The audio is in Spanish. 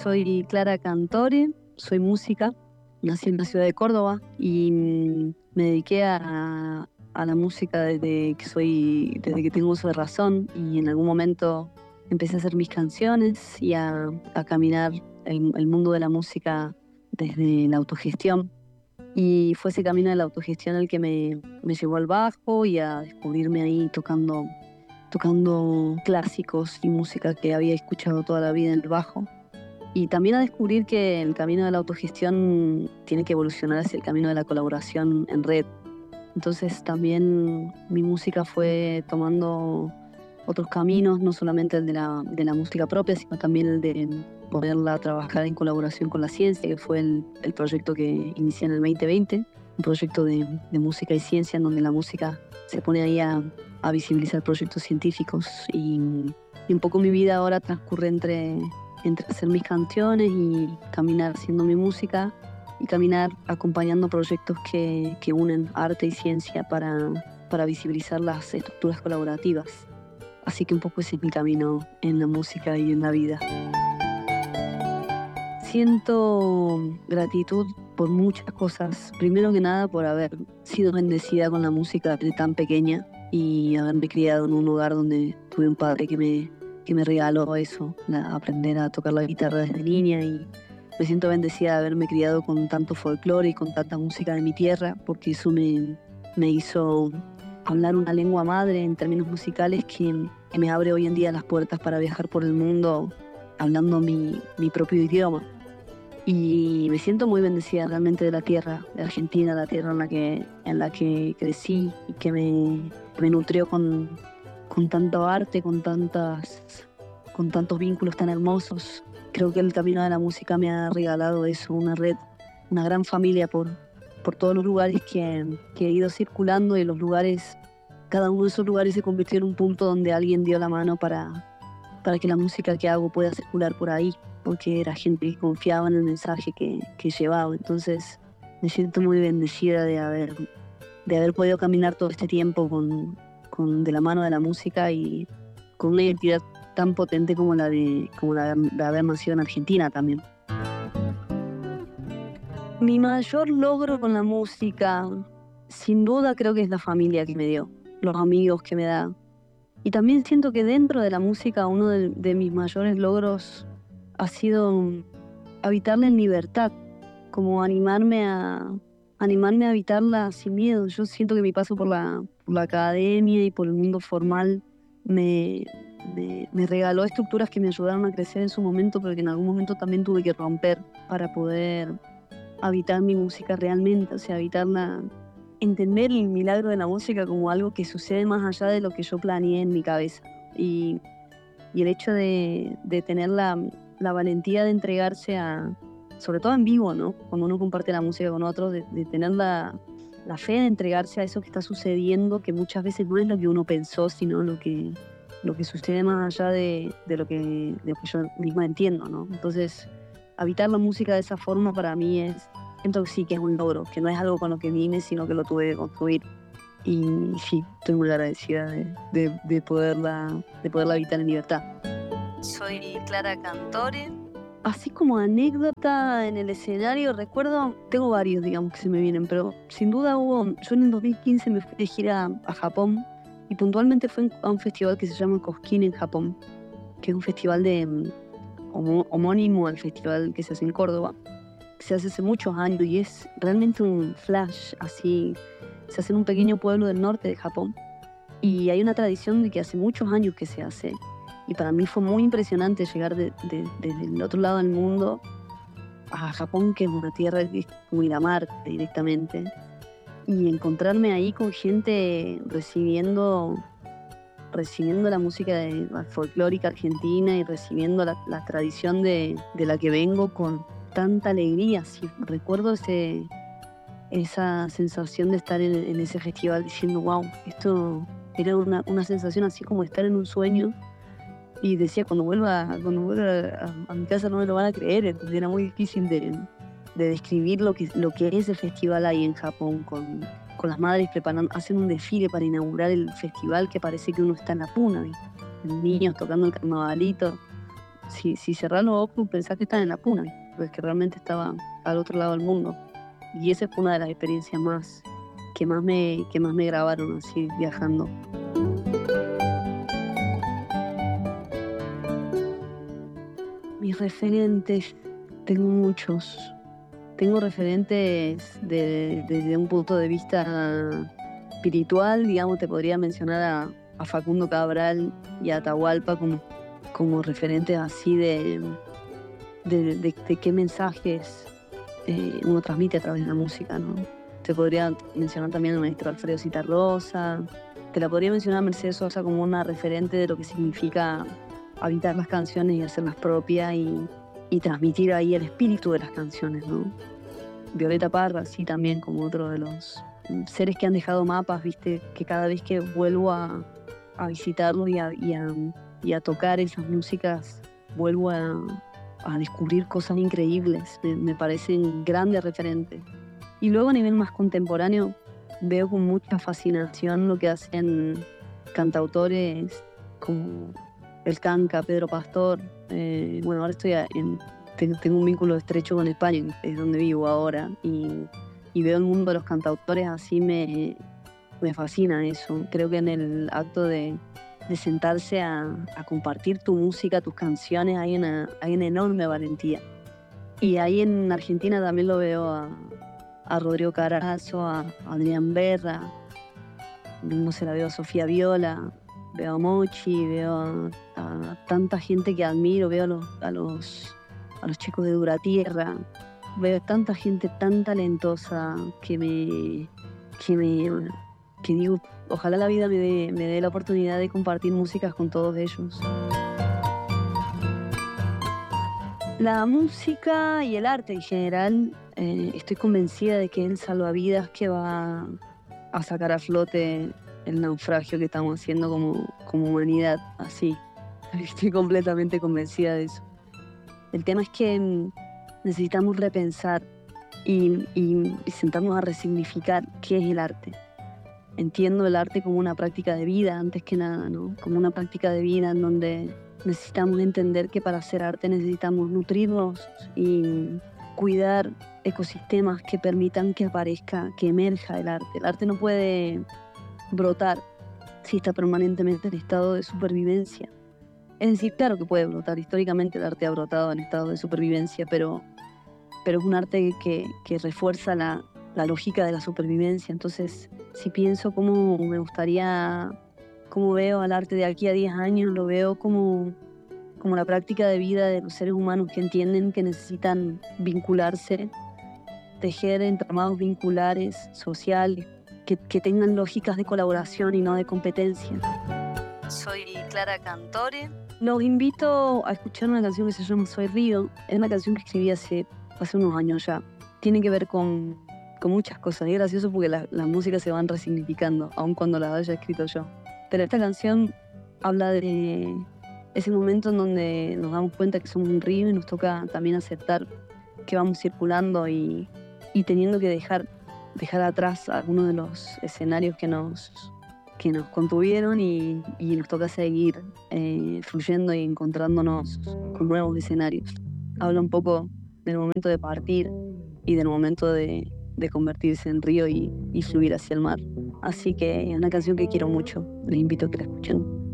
Soy Clara Cantore, soy música, nací en la ciudad de Córdoba y me dediqué a la música desde que tengo uso de razón, y en algún momento empecé a hacer mis canciones y a caminar el mundo de la música desde la autogestión. Y fue ese camino de la autogestión el que me llevó al bajo y a descubrirme ahí tocando clásicos y música que había escuchado toda la vida en el bajo. Y también a descubrir que el camino de la autogestión tiene que evolucionar hacia el camino de la colaboración en red. Entonces también mi música fue tomando otros caminos, no solamente el de la música propia, sino también el de poderla trabajar en colaboración con la ciencia, que fue el proyecto que inicié en el 2020, un proyecto de música y ciencia en donde la música se pone ahí a visibilizar proyectos científicos. Y un poco mi vida ahora transcurre entre hacer mis canciones y caminar haciendo mi música, y caminar acompañando proyectos que unen arte y ciencia para visibilizar las estructuras colaborativas. Así que un poco ese es mi camino en la música y en la vida. Siento gratitud por muchas cosas. Primero que nada por haber sido bendecida con la música desde tan pequeña y haberme criado en un lugar donde tuve un padre que me regaló eso, aprender a tocar la guitarra desde niña, y me siento bendecida de haberme criado con tanto folclore y con tanta música de mi tierra, porque eso me hizo hablar una lengua madre en términos musicales que me abre hoy en día las puertas para viajar por el mundo hablando mi propio idioma. Y me siento muy bendecida realmente de la tierra de Argentina, la tierra en la que crecí y que me nutrió con tanto arte, con tantos vínculos tan hermosos. Creo que el camino de la música me ha regalado eso, una red, una gran familia por todos los lugares que he ido circulando, y los lugares, cada uno de esos lugares se convirtió en un punto donde alguien dio la mano para que la música que hago pueda circular por ahí, porque era gente que confiaba en el mensaje que llevaba. Entonces me siento muy bendecida de haber podido caminar todo este tiempo de la mano de la música y con una identidad tan potente como la de haber nacido en Argentina también. Mi mayor logro con la música, sin duda, creo que es la familia que me dio, los amigos que me da. Y también siento que dentro de la música uno de mis mayores logros ha sido habitarla en libertad, como animarme a habitarla sin miedo. Yo siento que mi paso por la academia y por el mundo formal me regaló estructuras que me ayudaron a crecer en su momento, pero que en algún momento también tuve que romper para poder habitar mi música realmente, o sea, habitarla, entender el milagro de la música como algo que sucede más allá de lo que yo planeé en mi cabeza. Y el hecho de tener la valentía de entregarse sobre todo en vivo, ¿no? Cuando uno comparte la música con otros, de tener la fe de entregarse a eso que está sucediendo, que muchas veces no es lo que uno pensó, sino lo que sucede más allá de lo que yo misma entiendo, ¿no? Entonces, habitar la música de esa forma para mí siento que sí que es un logro, que no es algo con lo que vine, sino que lo tuve que construir. Y sí, estoy muy agradecida de poderla habitar en libertad. Soy Clara Cantore. Así como anécdota en el escenario, recuerdo, tengo varios, digamos, que se me vienen, pero sin duda yo en el 2015 me fui de gira a Japón, y puntualmente fue a un festival que se llama Cosquín en Japón, que es un festival homónimo al festival que se hace en Córdoba, que se hace muchos años, y es realmente un flash, así, se hace en un pequeño pueblo del norte de Japón, y hay una tradición de que hace muchos años que se hace, y para mí fue muy impresionante llegar desde el otro lado del mundo a Japón, que es una tierra que es como ir a Marte directamente, y encontrarme ahí con gente recibiendo la música folclórica argentina y recibiendo la tradición de la que vengo con tanta alegría. Sí, recuerdo esa sensación de estar en ese festival diciendo, wow, esto era una sensación así como estar en un sueño. Y decía, cuando vuelva a mi casa no me lo van a creer. Entonces era muy difícil de describir lo que es el festival ahí en Japón, con las madres hacen un desfile para inaugurar el festival, que parece que uno está en la puna, ¿viste? Niños tocando el carnavalito. si cerrás los ojos pensás que estás en la cuna, pues que realmente estaba al otro lado del mundo. Y esa fue una de las experiencias que más me grabaron así viajando. Mis referentes, tengo muchos. Tengo referentes desde un punto de vista espiritual, digamos, te podría mencionar a Facundo Cabral y a Atahualpa como referentes así de qué mensajes uno transmite a través de la música, ¿no? Te podría mencionar también al maestro Alfredo Zitarrosa, te la podría mencionar a Mercedes Sosa como una referente de lo que significa habitar las canciones y hacerlas propias y transmitir ahí el espíritu de las canciones, ¿no? Violeta Parra, sí, también como otro de los seres que han dejado mapas, viste, que cada vez que vuelvo a visitarlos y a tocar esas músicas, vuelvo a descubrir cosas increíbles, me parecen grandes referentes. Y luego a nivel más contemporáneo veo con mucha fascinación lo que hacen cantautores como El Canca, Pedro Pastor. Bueno, ahora tengo un vínculo estrecho con España, es donde vivo ahora, y veo el mundo de los cantautores así, me fascina eso. Creo que en el acto de sentarse a compartir tu música, tus canciones, hay una enorme valentía. Y ahí en Argentina también lo veo a Rodrigo Carazo, a Adrián Berra, no sé, la veo a Sofía Viola, veo a Mochi, veo a tanta gente que admiro, veo a los chicos de Duratierra, veo tanta gente tan talentosa que digo, ojalá la vida me dé la oportunidad de compartir músicas con todos ellos. La música y el arte en general, estoy convencida de que es el salvavidas que va a sacar a flote el naufragio que estamos haciendo como humanidad, así. Estoy completamente convencida de eso. El tema es que necesitamos repensar y sentarnos a resignificar qué es el arte. Entiendo el arte como una práctica de vida, antes que nada, ¿no? Como una práctica de vida en donde necesitamos entender que para hacer arte necesitamos nutrirnos y cuidar ecosistemas que permitan que aparezca, que emerja el arte. El arte no puede brotar si está permanentemente en estado de supervivencia. Es decir, claro que puede brotar. Históricamente el arte ha brotado en estado de supervivencia, pero es un arte que refuerza la lógica de la supervivencia. Entonces, si pienso cómo veo al arte de aquí a 10 años, lo veo como la práctica de vida de los seres humanos que entienden que necesitan vincularse, tejer entramados vinculares sociales, que tengan lógicas de colaboración y no de competencia. Soy Clara Cantore. Los invito a escuchar una canción que se llama Soy Río. Es una canción que escribí hace unos años ya. Tiene que ver con muchas cosas. Y es gracioso porque las músicas se van resignificando, aun cuando las haya escrito yo. Pero esta canción habla de ese momento en donde nos damos cuenta que somos un río y nos toca también aceptar que vamos circulando y teniendo que dejar atrás algunos de los escenarios que nos contuvieron y nos toca seguir fluyendo y encontrándonos con nuevos escenarios. Habla un poco del momento de partir y del momento de convertirse en río y fluir hacia el mar. Así que es una canción que quiero mucho. Les invito a que la escuchen.